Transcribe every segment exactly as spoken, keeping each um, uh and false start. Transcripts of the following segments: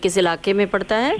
किस इलाके में पड़ता है?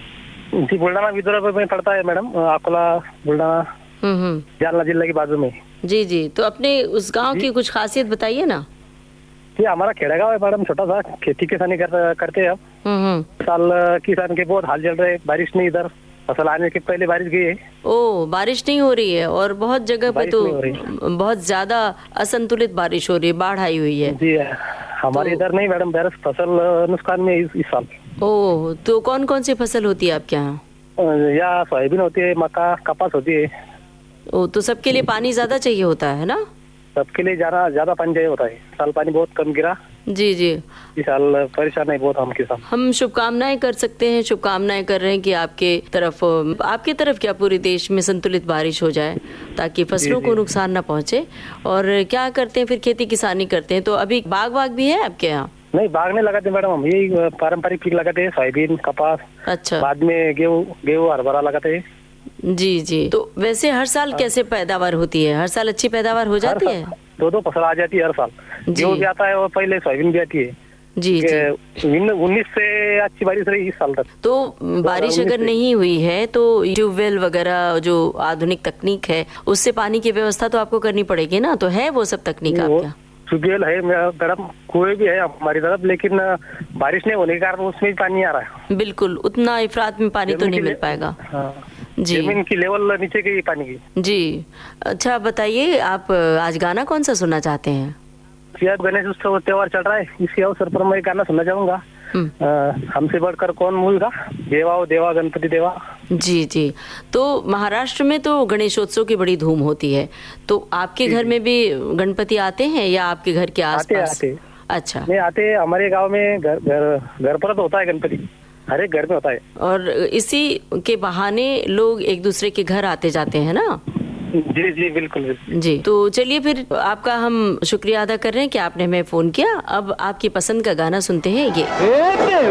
जी बुलढाणा विदर्भ में पड़ता है मैडम, अकोला बुलढाणा हम्म हम्म जालना जिले के बाजू में। जी जी, तो अपने उस गांव की कुछ खासियत बताइए ना। जी हमारा खेड़ा गाँव है मैडम, छोटा सा, खेती किसानी कर, करते हैं अब। हम्म हम्म साल किसान के बहुत हाल चल रहे हैं, बारिश नहीं, इधर फसल आने के पहले बारिश गई है। ओ, बारिश नहीं हो रही है और बहुत जगह पे बारिश तो नहीं हो रही। बहुत ज्यादा असंतुलित बारिश हो रही है, बाढ़ आई हुई है। जी हमारे तो- इधर नहीं मैडम, बरस फसल नुकसान में इस, इस साल। ओह, तो कौन कौन सी फसल होती है आपके यहाँ? या सोयाबीन होती है, मक्का, कपास होती है। ओ, तो सबके लिए पानी ज्यादा चाहिए होता है ना? सबके लिए ज्यादा ज्यादा पानी चाहिए होता है। साल पानी बहुत कम गिरा, जी जी, इस साल परेशान है बहुत हम किसान। हम शुभकामनाएं कर सकते हैं, शुभकामनाएं कर रहे हैं कि आपके तरफ आपके तरफ क्या पूरे देश में संतुलित बारिश हो जाए ताकि फसलों को नुकसान ना पहुंचे। और क्या करते हैं फिर? खेती किसानी करते हैं। तो अभी बाग बाग भी है आपके यहाँ? नहीं, बाग नहीं लगाते मैडम, हम यही पारंपरिक पीक लगाते हैं, सोयाबीन, कपास। अच्छा, बाद में गेहूँ गेहूँ हरभरा लगाते हैं। जी जी। तो वैसे हर साल कैसे पैदावार होती है? हर साल अच्छी पैदावार हो जाती है? दो दो फसल आ जाती है हर साल। गेहूँ भी आता है और पहले सोयाबीन भी आती है। जी जी। उन्नीस से अच्छी बारिश रही इस साल तक। तो बारिश अगर नहीं हुई है तो ट्यूबवेल वगैरह जो आधुनिक तकनीक है उससे पानी की व्यवस्था तो आपको करनी पड़ेगी ना। तो है वो सब तकनीक आपके? ट्यूबवेल है मैडम, कुएं भी है हमारी तरफ, लेकिन बारिश नहीं होने के कारण उसमें भी पानी आ रहा है। बिल्कुल, उतना इफरात में पानी तो नहीं मिल पाएगा। हाँ। जी, जमीन की लेवल नीचे गई पानी की। जी। अच्छा बताइए, आप आज गाना कौन सा सुनना चाहते हैं? आज गणेश उत्सव त्योहार चल रहा है, इसी अवसर पर मैं गाना सुनना चाहूंगा। हमसे बढ़कर कौन मूलगा, देवा ओ देवा गणपति देवा। जी जी। तो महाराष्ट्र में तो गणेशोत्सव की बड़ी धूम होती है, तो आपके घर में भी गणपति आते हैं या आपके घर के आसपास? आते, आते। अच्छा, नहीं आते, हमारे गांव में घर घर घर पर तो होता है गणपति, हर एक घर में होता है। और इसी के बहाने लोग एक दूसरे के घर आते जाते हैं ना? जी जी बिल्कुल बिल्कुल। जी, तो चलिए फिर आपका हम शुक्रिया अदा कर रहे हैं कि आपने हमें फोन किया। अब आपकी पसंद का गाना सुनते हैं ये।